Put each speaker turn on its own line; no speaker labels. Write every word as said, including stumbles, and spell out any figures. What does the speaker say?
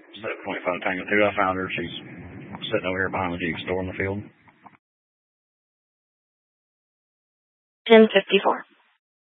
seven point five Tango two. I found her. She's sitting over here behind the Jeep store in the field.
ten fifty-four.